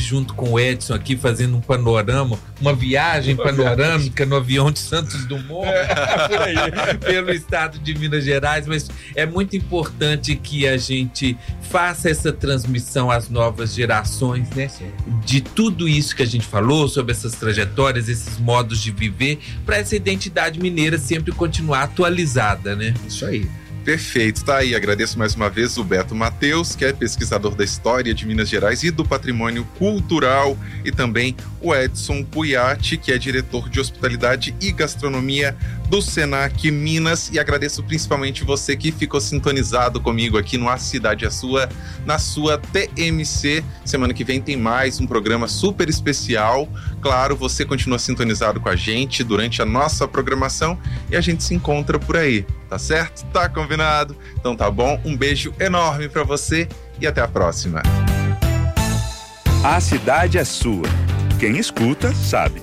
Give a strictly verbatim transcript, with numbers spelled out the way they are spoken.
junto com o Edson aqui fazendo um panorama, uma viagem uma panorâmica viagem. no avião de Santos Dumont, é, por aí, pelo estado de Minas Gerais, mas é muito importante que a gente faça essa transmissão às novas gerações, né? Sim. De tudo isso que a gente falou, sobre essas trajetórias, esses modos de viver, para essa identidade mineira sempre continuar atualizada, né? Isso aí. Perfeito, tá aí. Agradeço mais uma vez o Beto Matheus, que é pesquisador da história de Minas Gerais e do patrimônio cultural, e também o Edson Pujatti, que é diretor de hospitalidade e gastronomia do Senac Minas, e agradeço principalmente você que ficou sintonizado comigo aqui no A Cidade é Sua, na sua T M C. Semana que vem tem mais um programa super especial. Claro, você continua sintonizado com a gente durante a nossa programação e a gente se encontra por aí, tá certo? Tá combinado? Então tá bom, um beijo enorme pra você e até a próxima. A Cidade é Sua. Quem escuta, sabe.